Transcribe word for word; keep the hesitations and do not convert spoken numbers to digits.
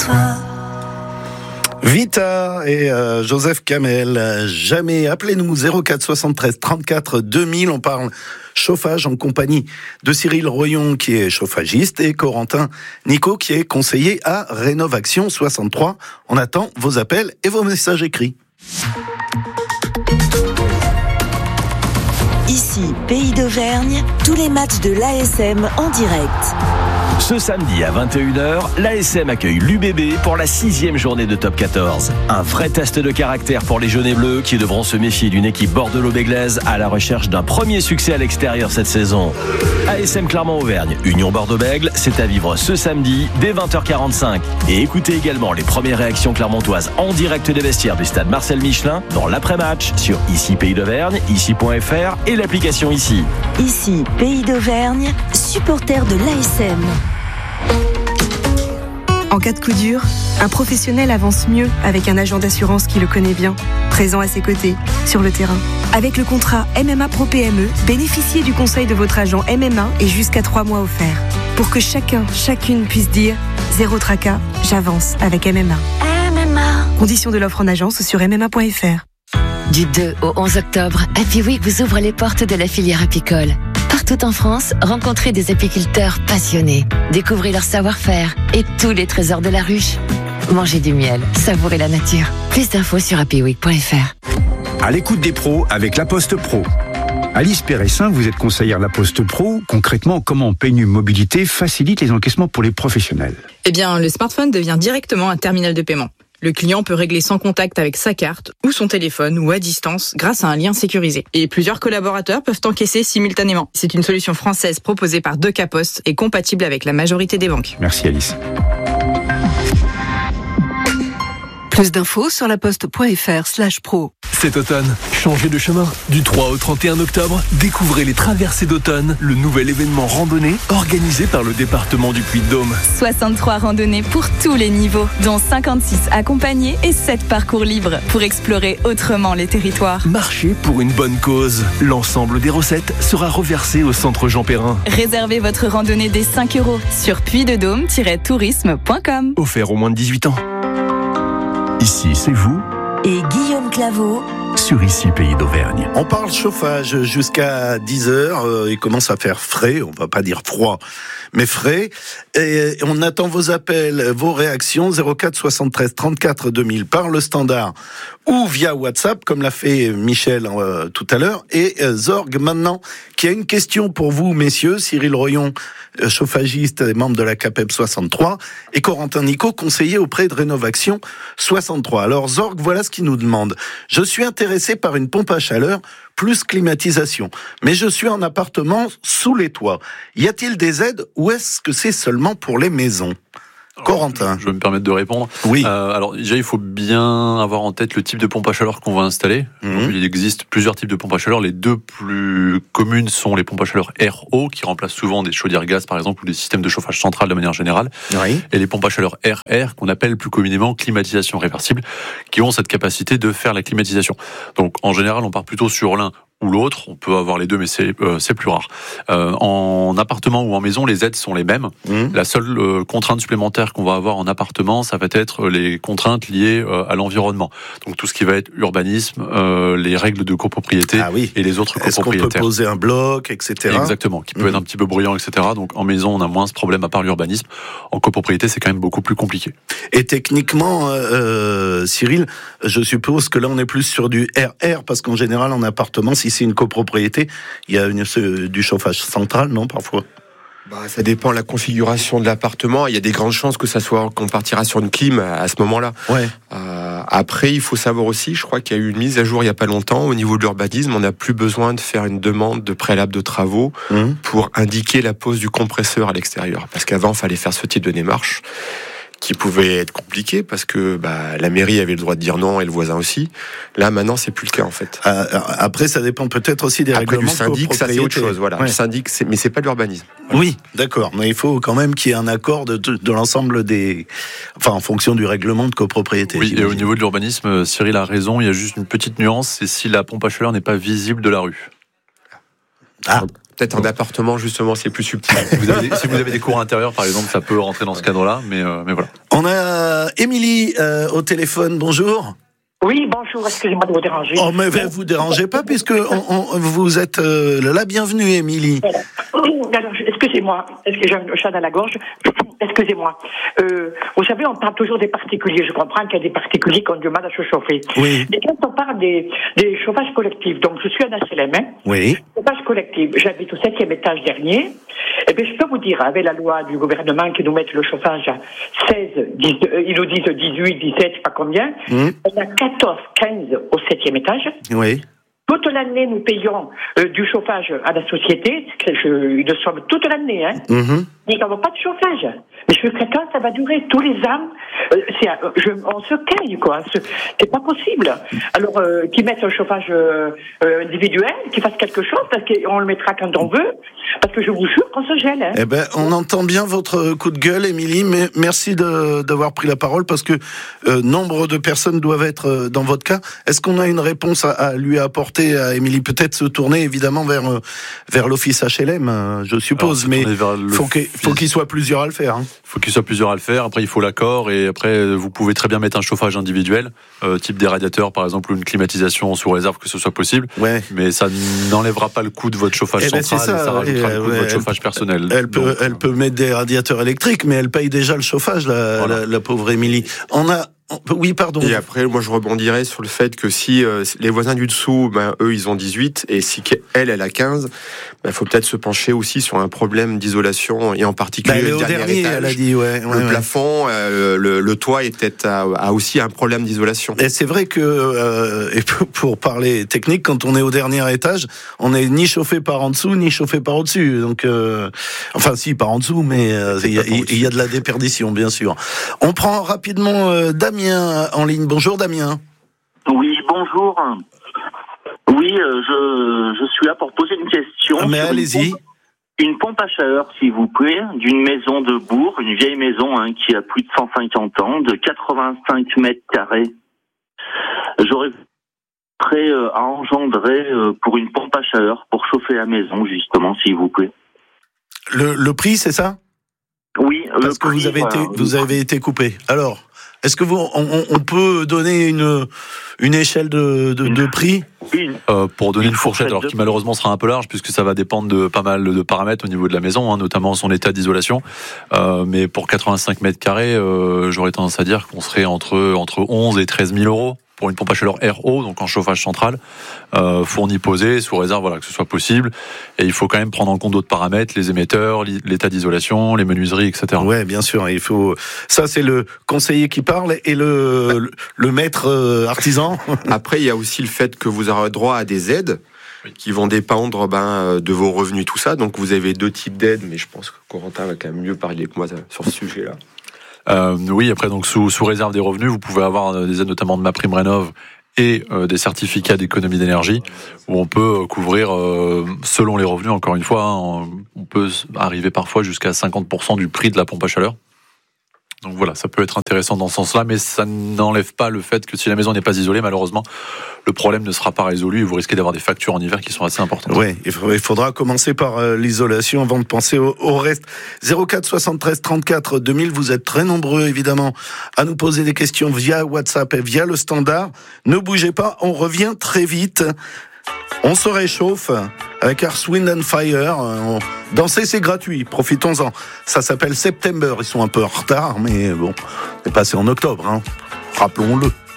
toi. Vita et euh, Joseph Kamel, jamais. Appelez-nous zéro quatre soixante-treize trente-quatre deux mille. On parle chauffage en compagnie de Cyril Royon qui est chauffagiste et Corentin Nico qui est conseiller à Rénovaction soixante-trois. On attend vos appels et vos messages écrits. Ici, Pays d'Auvergne, tous les matchs de l'A S M en direct. Ce samedi à vingt et une heures, l'A S M accueille l'U B B pour la sixième journée de Top quatorze. Un vrai test de caractère pour les jaunes et bleus qui devront se méfier d'une équipe bordeaux-béglaise à la recherche d'un premier succès à l'extérieur cette saison. A S M Clermont-Auvergne, Union Bordeaux-Bègles, c'est à vivre ce samedi dès vingt heures quarante-cinq. Et écoutez également les premières réactions clermontoises en direct des vestiaires du stade Marcel Michelin dans l'après-match sur Ici Pays d'Auvergne, ici point f r et l'application Ici. Ici, Pays d'Auvergne, supporter de l'A S M. En cas de coup dur, un professionnel avance mieux avec un agent d'assurance qui le connaît bien, présent à ses côtés, sur le terrain. Avec le contrat M M A Pro P M E, bénéficiez du conseil de votre agent M M A et jusqu'à trois mois offerts. Pour que chacun, chacune puisse dire « Zéro tracas, j'avance avec M M A ». M M A. Conditions de l'offre en agence sur m m a point f r. Du deux au onze octobre, Happy Week vous ouvre les portes de la filière apicole. Partout en France, rencontrez des apiculteurs passionnés. Découvrez leur savoir-faire et tous les trésors de la ruche. Mangez du miel, savourez la nature. Plus d'infos sur happy week point f r. À l'écoute des pros avec La Poste Pro. Alice Péressin, vous êtes conseillère La Poste Pro. Concrètement, comment P N U Mobilité facilite les encaissements pour les professionnels ? Eh bien, le smartphone devient directement un terminal de paiement. Le client peut régler sans contact avec sa carte ou son téléphone ou à distance grâce à un lien sécurisé. Et plusieurs collaborateurs peuvent encaisser simultanément. C'est une solution française proposée par Deca Post et compatible avec la majorité des banques. Merci Alice. Plus d'infos sur laposte.fr slash pro. Cet automne, changez de chemin. Du trois au trente et un octobre, découvrez les Traversées d'automne, le nouvel événement randonnée organisé par le département du Puy-de-Dôme. soixante-trois randonnées pour tous les niveaux, dont cinquante-six accompagnés et sept parcours libres pour explorer autrement les territoires. Marchez pour une bonne cause. L'ensemble des recettes sera reversé au centre Jean Perrin. Réservez votre randonnée dès cinq euros sur puy de dôme tiret tourisme point com. Offert aux moins de dix-huit ans. Ici, c'est vous. Et Guillaume Claveau. Sur Ici, Pays d'Auvergne. On parle chauffage jusqu'à dix heures. Euh, il commence à faire frais. On va pas dire froid, mais frais. Et on attend vos appels, vos réactions. zéro quatre soixante-treize trente-quatre deux mille par le standard ou via WhatsApp, comme l'a fait Michel euh, tout à l'heure. Et euh, Zorg maintenant, qui a une question pour vous, messieurs. Cyril Royon, euh, chauffagiste et membre de la CAPEB soixante-trois. Et Corentin Nico, conseiller auprès de Rénovaction soixante-trois. Alors Zorg, voilà ce qu'il nous demande. Je suis intéressé par une pompe à chaleur plus climatisation, mais je suis en appartement sous les toits. Y a-t-il des aides ou est-ce que c'est seulement pour les maisons ? Alors, Corentin. Je vais me permettre de répondre. Oui. Euh, alors déjà, il faut bien avoir en tête le type de pompe à chaleur qu'on va installer. Mmh. Donc, il existe plusieurs types de pompes à chaleur. Les deux plus communes sont les pompes à chaleur R O, qui remplacent souvent des chaudières gaz, par exemple, ou des systèmes de chauffage central de manière générale. Oui. Et les pompes à chaleur R R, qu'on appelle plus communément climatisation réversible, qui ont cette capacité de faire la climatisation. Donc en général, on part plutôt sur l'un ou l'autre, on peut avoir les deux, mais c'est, euh, c'est plus rare. Euh, en appartement ou en maison, les aides sont les mêmes. Mmh. La seule euh, contrainte supplémentaire qu'on va avoir en appartement, ça va être les contraintes liées euh, à l'environnement. Donc tout ce qui va être urbanisme, euh, les règles de copropriété ah oui. et les autres Est-ce copropriétaires. Est-ce qu'on peut poser un bloc, et cetera. Exactement, qui peut mmh. être un petit peu bruyant, et cetera. Donc en maison, on a moins ce problème à part l'urbanisme. En copropriété, c'est quand même beaucoup plus compliqué. Et techniquement, euh, Cyril, je suppose que là, on est plus sur du R R, parce qu'en général, en appartement, si c'est une copropriété, il y a une, du chauffage central, non, parfois? Bah, ça dépend de la configuration de l'appartement. Il y a des grandes chances que ça soit qu'on partira sur une clim à ce moment-là. Ouais. Euh, après, il faut savoir aussi, je crois qu'il y a eu une mise à jour il y a pas longtemps au niveau de l'urbanisme. On n'a plus besoin de faire une demande de préalable de travaux mmh. pour indiquer la pose du compresseur à l'extérieur. Parce qu'avant, il fallait faire ce type de démarche, qui pouvait être compliqué parce que bah, la mairie avait le droit de dire non et le voisin aussi. Là, maintenant, c'est plus le cas en fait. Euh, après, ça dépend peut-être aussi des Après, règlements. Après, du syndic, ça c'est autre chose. Voilà. Ouais. Le syndic, c'est... mais c'est pas de l'urbanisme. Voilà. Oui, d'accord. Mais il faut quand même qu'il y ait un accord de, de, de l'ensemble des, enfin, en fonction du règlement de copropriété. Oui, et au niveau de l'urbanisme, Cyril a raison. Il y a juste une petite nuance, c'est si la pompe à chaleur n'est pas visible de la rue. Ah. Peut-être en appartement, justement, c'est plus subtil. Si vous avez, si vous avez des cours intérieurs, par exemple, ça peut rentrer dans ce cadre-là, mais, euh, mais voilà. On a Émilie euh, au téléphone, bonjour. Oui, bonjour, excusez-moi de vous déranger. Oh, mais vous vous dérangez pas, puisque on, on, vous êtes euh, la bienvenue, Émilie. Voilà. Alors, excusez-moi, est-ce que j'ai un chat dans la gorge? Excusez-moi. Euh, vous savez, on parle toujours des particuliers. Je comprends qu'il y a des particuliers qui ont du mal à se chauffer. Oui. Mais quand on parle des, des chauffages collectifs, donc je suis un H L M, hein. Oui. Chauffage collectif, j'habite au septième étage dernier. Eh bien, je peux vous dire, avec la loi du gouvernement qui nous met le chauffage à seize, dix, euh, ils nous disent dix-huit, dix-sept, je sais pas combien. Mmh. On a quatorze, quinze au septième étage. Oui. Toute l'année, nous payons euh, du chauffage à la société. Je, une somme toute l'année, hein. Mmh. Mais nous n'avons pas de chauffage. Mais jusqu'à quand ça va durer? Tous les ans, euh, c'est, euh, je, on se caille, quoi. C'est, c'est pas possible. Alors, euh, qu'ils mettent un chauffage euh, euh, individuel, qu'ils fassent quelque chose, parce qu'on le mettra quand on veut. Parce que je vous jure qu'on se gèle. Hein. Eh ben, on entend bien votre coup de gueule, Émilie, mais merci de, d'avoir pris la parole, parce que euh, nombre de personnes doivent être euh, dans votre cas. Est-ce qu'on a une réponse à, à lui apporter à Émilie? Peut-être se tourner évidemment vers euh, vers l'office H L M, euh, je suppose, mais faut qu'il faut qu'il soit plusieurs à le faire. Hein. Faut qu'il soit plusieurs à le faire. Après, il faut l'accord, et après, vous pouvez très bien mettre un chauffage individuel, euh, type des radiateurs, par exemple, ou une climatisation sous réserve, que ce soit possible. Ouais. Mais ça n'enlèvera pas le coût de votre chauffage eh ben central, ça, et ça rajoutera ouais, le coût ouais, de votre chauffage elle, personnel. Elle peut, Donc, elle peut mettre des radiateurs électriques, mais elle paye déjà le chauffage, la, voilà. la, la pauvre Émilie. On a, oui, pardon. Et après, moi, je rebondirais sur le fait que si euh, les voisins du dessous, ben, eux, ils ont dix-huit, et si elle, elle a quinze, il ben, faut peut-être se pencher aussi sur un problème d'isolation, et en particulier ben, le dernier, dernier étage. Elle a dit, ouais, le ouais, plafond, euh, le, le toit est peut-être a, a aussi un problème d'isolation. Et c'est vrai que, euh, et pour parler technique, quand on est au dernier étage, on n'est ni chauffé par en dessous, ni chauffé par au-dessus. Donc, euh, enfin, si, par en dessous, mais il euh, y, y, y a de la déperdition, bien sûr. On prend rapidement euh, Damien en ligne. Bonjour Damien. Oui, bonjour. Oui, euh, je, je suis là pour poser une question. Ah, mais allez-y. Une pompe, une pompe à chaleur, s'il vous plaît, d'une maison de Bourg, une vieille maison hein, qui a plus de cent cinquante ans, de quatre-vingt-cinq mètres carrés. J'aurais prêt euh, à engendrer euh, pour une pompe à chaleur, pour chauffer la maison, justement, s'il vous plaît. Le, le prix, c'est ça? Oui. Parce que prix, vous avez voilà. été, vous avez été coupé. Alors, est-ce que vous, on, on peut donner une, une échelle de, de, de prix? euh, Pour donner une fourchette, alors qui malheureusement sera un peu large, puisque ça va dépendre de pas mal de paramètres au niveau de la maison, hein, notamment son état d'isolation. Euh, mais pour quatre-vingt-cinq mètres carrés, euh, j'aurais tendance à dire qu'on serait entre, entre onze et treize mille euros pour une pompe à chaleur R O, donc en chauffage central, euh, fournie posée, sous réserve, voilà, que ce soit possible. Et il faut quand même prendre en compte d'autres paramètres, les émetteurs, l'état d'isolation, les menuiseries, et cetera. Ouais, bien sûr, il faut. Ça, c'est le conseiller qui parle et le, le, le maître artisan. Après, il y a aussi le fait que vous aurez droit à des aides qui vont dépendre ben, de vos revenus, tout ça. Donc, vous avez deux types d'aides, mais je pense que Corentin va quand même mieux parler que moi sur ce sujet-là. Euh, oui, après, donc sous, sous réserve des revenus, vous pouvez avoir des aides notamment de MaPrimeRénov' et euh, des certificats d'économie d'énergie où on peut couvrir, euh, selon les revenus, encore une fois, hein, on peut arriver parfois jusqu'à cinquante pour cent du prix de la pompe à chaleur. Donc voilà, ça peut être intéressant dans ce sens-là, mais ça n'enlève pas le fait que si la maison n'est pas isolée, malheureusement, le problème ne sera pas résolu et vous risquez d'avoir des factures en hiver qui sont assez importantes. Oui, il faudra commencer par euh, l'isolation avant de penser au, au reste. zéro quatre soixante-treize trente-quatre deux mille, vous êtes très nombreux évidemment à nous poser des questions via WhatsApp et via le standard. Ne bougez pas, on revient très vite. On se réchauffe avec Earth, Wind and Fire. On... Danser, c'est gratuit, profitons-en. Ça s'appelle September, ils sont un peu en retard, mais bon, c'est passé en octobre, hein. Rappelons-le.